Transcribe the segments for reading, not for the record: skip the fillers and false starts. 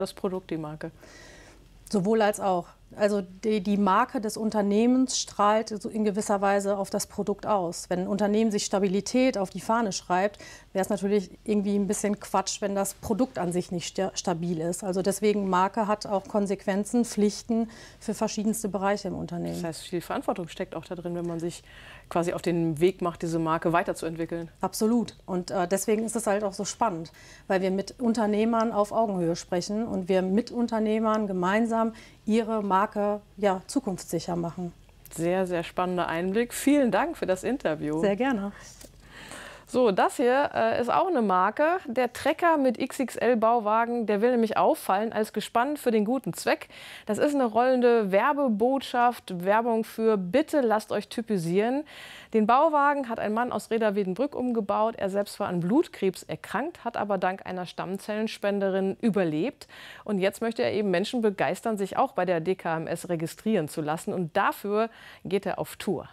das Produkt, die Marke? Sowohl als auch. Also die Marke des Unternehmens strahlt so in gewisser Weise auf das Produkt aus. Wenn ein Unternehmen sich Stabilität auf die Fahne schreibt, wäre es natürlich irgendwie ein bisschen Quatsch, wenn das Produkt an sich nicht stabil ist. Also deswegen, Marke hat auch Konsequenzen, Pflichten für verschiedenste Bereiche im Unternehmen. Das heißt, viel Verantwortung steckt auch da drin, wenn man sich quasi auf den Weg macht, diese Marke weiterzuentwickeln. Absolut. Und deswegen ist es halt auch so spannend, weil wir mit Unternehmern auf Augenhöhe sprechen und wir mit Unternehmern gemeinsam ihre Marke zukunftssicher machen. Sehr, sehr spannender Einblick. Vielen Dank für das Interview. Sehr gerne. So, das hier ist auch eine Marke. Der Trecker mit XXL-Bauwagen, der will nämlich auffallen als Gespann für den guten Zweck. Das ist eine rollende Werbebotschaft, Werbung für Bitte lasst euch typisieren. Den Bauwagen hat ein Mann aus Reda-Wiedenbrück umgebaut. Er selbst war an Blutkrebs erkrankt, hat aber dank einer Stammzellenspenderin überlebt. Und jetzt möchte er eben Menschen begeistern, sich auch bei der DKMS registrieren zu lassen. Und dafür geht er auf Tour.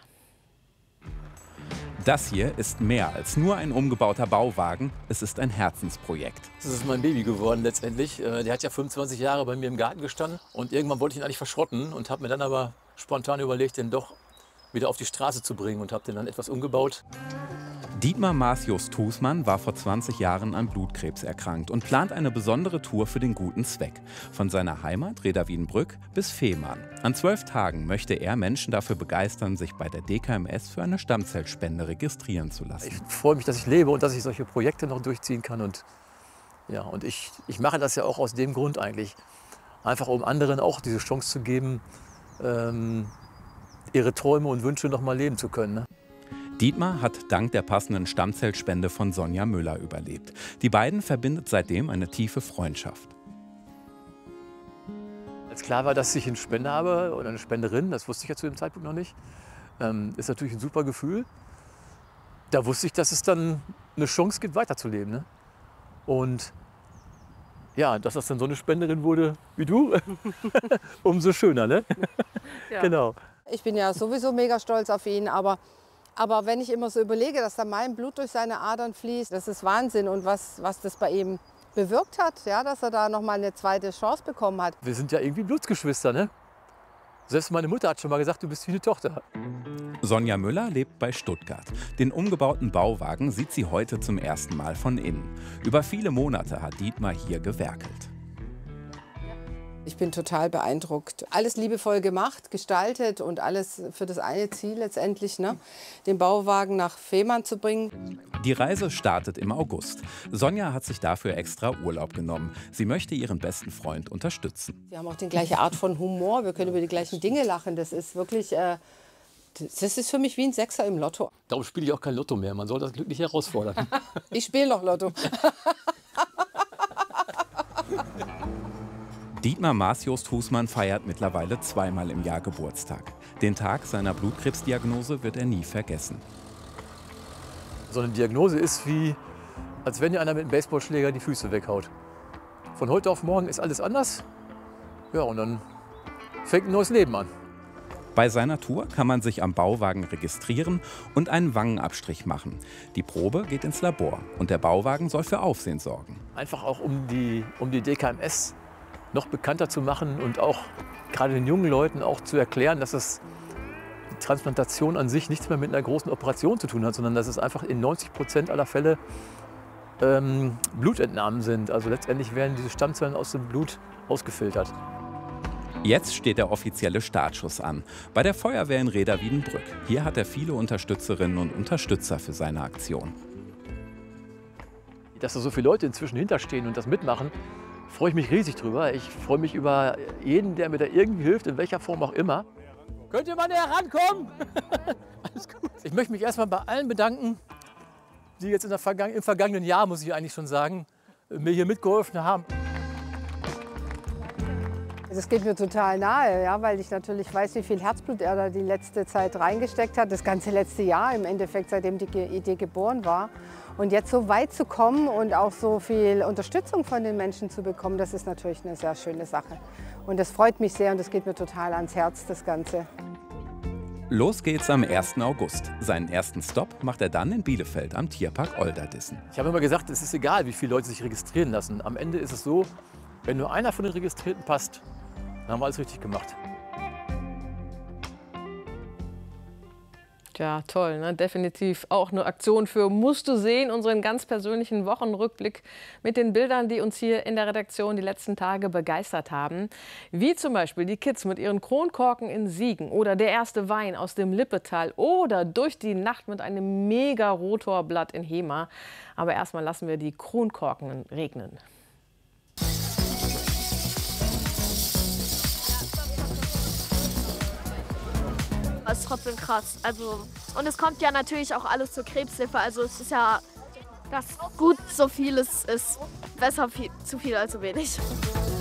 Das hier ist mehr als nur ein umgebauter Bauwagen, es ist ein Herzensprojekt. Das ist mein Baby geworden letztendlich. Der hat ja 25 Jahre bei mir im Garten gestanden und irgendwann wollte ich ihn eigentlich verschrotten und habe mir dann aber spontan überlegt, den doch wieder auf die Straße zu bringen und habe den dann etwas umgebaut. Dietmar Marcius-Thusmann war vor 20 Jahren an Blutkrebs erkrankt und plant eine besondere Tour für den guten Zweck. Von seiner Heimat Reda-Wiedenbrück bis Fehmarn. An 12 Tagen möchte er Menschen dafür begeistern, sich bei der DKMS für eine Stammzellspende registrieren zu lassen. Ich freue mich, dass ich lebe und dass ich solche Projekte noch durchziehen kann. Und ich mache das ja auch aus dem Grund eigentlich. Einfach um anderen auch diese Chance zu geben, ihre Träume und Wünsche noch mal leben zu können. Ne? Dietmar hat dank der passenden Stammzellspende von Sonja Müller überlebt. Die beiden verbindet seitdem eine tiefe Freundschaft. Als klar war, dass ich einen Spender habe oder eine Spenderin, das wusste ich ja zu dem Zeitpunkt noch nicht, ist natürlich ein super Gefühl. Da wusste ich, dass es dann eine Chance gibt, weiterzuleben. Ne? Und ja, dass das dann so eine Spenderin wurde wie du, umso schöner. Ne? Ja. Genau. Ich bin ja sowieso mega stolz auf ihn, aber wenn ich immer so überlege, dass da mein Blut durch seine Adern fließt, das ist Wahnsinn. Und was das bei ihm bewirkt hat, ja, dass er da noch mal eine zweite Chance bekommen hat. Wir sind ja irgendwie Blutsgeschwister, ne? Selbst meine Mutter hat schon mal gesagt, du bist wie eine Tochter. Sonja Müller lebt bei Stuttgart. Den umgebauten Bauwagen sieht sie heute zum ersten Mal von innen. Über viele Monate hat Dietmar hier gewerkelt. Ich bin total beeindruckt. Alles liebevoll gemacht, gestaltet und alles für das eine Ziel letztendlich, ne? Den Bauwagen nach Fehmarn zu bringen. Die Reise startet im August. Sonja hat sich dafür extra Urlaub genommen. Sie möchte ihren besten Freund unterstützen. Wir haben auch die gleiche Art von Humor, wir können über die gleichen Dinge lachen. Das ist wirklich, das ist für mich wie ein Sechser im Lotto. Darum spiele ich auch kein Lotto mehr. Man soll das Glück nicht herausfordern. Ich spiele noch Lotto. Dietmar Marcius-Thusmann feiert mittlerweile zweimal im Jahr Geburtstag. Den Tag seiner Blutkrebsdiagnose wird er nie vergessen. So eine Diagnose ist wie, als wenn dir einer mit einem Baseballschläger die Füße weghaut. Von heute auf morgen ist alles anders. Ja, und dann fängt ein neues Leben an. Bei seiner Tour kann man sich am Bauwagen registrieren und einen Wangenabstrich machen. Die Probe geht ins Labor und der Bauwagen soll für Aufsehen sorgen. Einfach auch um die DKMS noch bekannter zu machen und auch gerade den jungen Leuten auch zu erklären, dass es die Transplantation an sich nichts mehr mit einer großen Operation zu tun hat, sondern dass es einfach in 90% aller Fälle Blutentnahmen sind. Also letztendlich werden diese Stammzellen aus dem Blut ausgefiltert. Jetzt steht der offizielle Startschuss an. Bei der Feuerwehr in Reda-Wiedenbrück. Hier hat er viele Unterstützerinnen und Unterstützer für seine Aktion. Dass da so viele Leute inzwischen hinterstehen und das mitmachen, freue ich mich riesig drüber. Ich freue mich über jeden, der mir da irgendwie hilft, in welcher Form auch immer. Könnt ihr mal näher rankommen? Alles gut. Ich möchte mich erstmal bei allen bedanken, die jetzt im vergangenen Jahr, muss ich eigentlich schon sagen, mir hier mitgeholfen haben. Das geht mir total nahe, ja, weil ich natürlich weiß, wie viel Herzblut er da die letzte Zeit reingesteckt hat. Das ganze letzte Jahr im Endeffekt, seitdem die Idee geboren war. Und jetzt so weit zu kommen und auch so viel Unterstützung von den Menschen zu bekommen, das ist natürlich eine sehr schöne Sache. Und das freut mich sehr und das geht mir total ans Herz, das Ganze. Los geht's am 1. August. Seinen ersten Stopp macht er dann in Bielefeld am Tierpark Olderdissen. Ich habe immer gesagt, es ist egal, wie viele Leute sich registrieren lassen. Am Ende ist es so, Wenn nur einer von den Registrierten passt, dann haben wir alles richtig gemacht. Ja, toll, ne? Definitiv auch eine Aktion für Musst du sehen, unseren ganz persönlichen Wochenrückblick mit den Bildern, die uns hier in der Redaktion die letzten Tage begeistert haben. Wie zum Beispiel die Kids mit ihren Kronkorken in Siegen oder der erste Wein aus dem Lippetal oder durch die Nacht mit einem Mega-Rotorblatt in Hemer. Aber erstmal lassen wir die Kronkorken regnen. Das ist trotzdem krass. Also, und es kommt ja natürlich auch alles zur Krebshilfe. Also es ist ja das gut, so viel es ist. Besser zu viel als zu wenig.